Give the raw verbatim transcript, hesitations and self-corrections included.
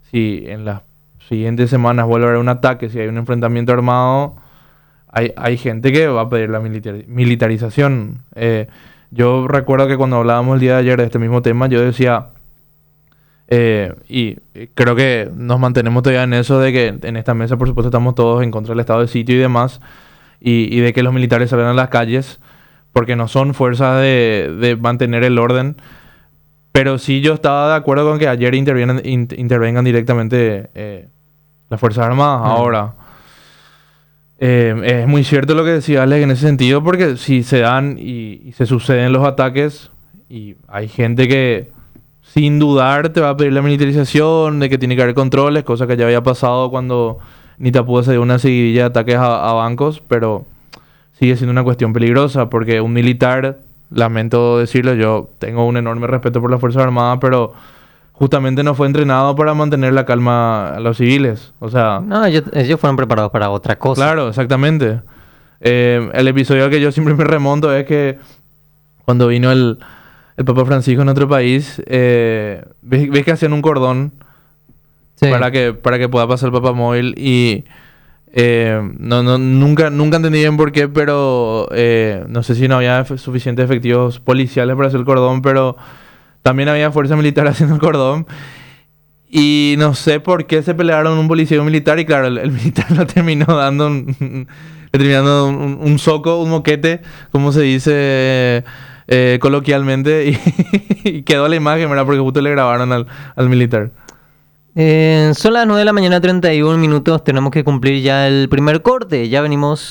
si en las siguientes semanas vuelve a haber un ataque, si hay un enfrentamiento armado, hay, hay gente que va a pedir la militar- militarización. Eh, yo recuerdo que cuando hablábamos el día de ayer de este mismo tema, yo decía, eh, y creo que nos mantenemos todavía en eso, de que en esta mesa, por supuesto, estamos todos en contra del estado de sitio y demás, y, y de que los militares salgan a las calles, porque no son fuerzas de, de mantener el orden. Pero sí yo estaba de acuerdo con que ayer intervienen, in- intervengan directamente eh, las Fuerzas Armadas. Mm. Ahora, eh, es muy cierto lo que decía Alex en ese sentido, porque si se dan y, y se suceden los ataques, y hay gente que sin dudar te va a pedir la militarización, de que tiene que haber controles, cosa que ya había pasado cuando Nitapuda se dio una seguidilla de ataques a, a bancos, pero sigue siendo una cuestión peligrosa, porque un militar, lamento decirlo, yo tengo un enorme respeto por las Fuerzas Armadas, pero justamente no fue entrenado para mantener la calma a los civiles. O sea, No, ellos, ellos fueron preparados para otra cosa. claro, exactamente. Eh, el episodio al que yo siempre me remonto es que cuando vino el, el Papa Francisco en nuestro país, eh, ves, ves que hacían un cordón Sí. para que para que pueda pasar el Papa Móvil y eh, no, no, nunca, nunca entendí bien por qué, pero eh, no sé si no había efe- suficientes efectivos policiales para hacer el cordón, pero también había fuerza militar haciendo el cordón. Y no sé por qué se pelearon un policía y un militar. Y claro, el, el militar lo terminó dando un, le terminó dando un, un soco, un moquete, como se dice eh, coloquialmente. Y, y quedó la imagen, ¿verdad? Porque justo le grabaron al, al militar. Eh, son las nueve de la mañana, treinta y un minutos. Tenemos que cumplir ya el primer corte. Ya venimos.